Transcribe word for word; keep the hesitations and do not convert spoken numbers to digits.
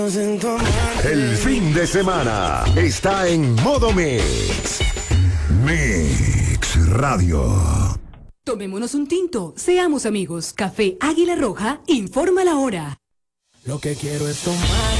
El fin de semana está en modo Mix. Mix Radio. Tomémonos un tinto, seamos amigos. Café Águila Roja, informa la hora. Lo que quiero es tomar